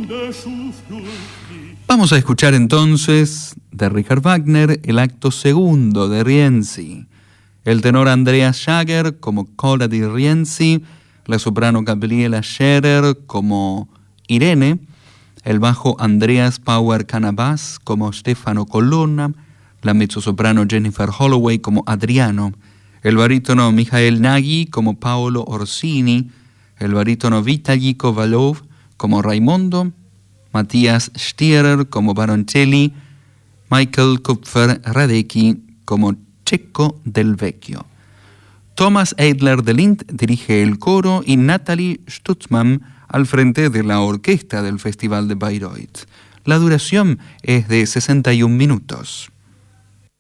Vamos a escuchar entonces de Richard Wagner el acto segundo de Rienzi. El tenor Andreas Jager como Cola di Rienzi, la soprano Gabriela Scherer como Irene, el bajo Andreas Power Canavas como Stefano Colonna, la mezzosoprano Jennifer Holloway como Adriano, el barítono Michael Nagy como Paolo Orsini, el barítono Vitaly Kovalov como Raimondo, Matthias Stierer como Baroncelli, Michael Kupfer-Radecki como Cecco del Vecchio. Thomas Eidler de Lindt dirige el coro y Natalie Stutzmann al frente de la orquesta del Festival de Bayreuth. La duración es de 61 minutos.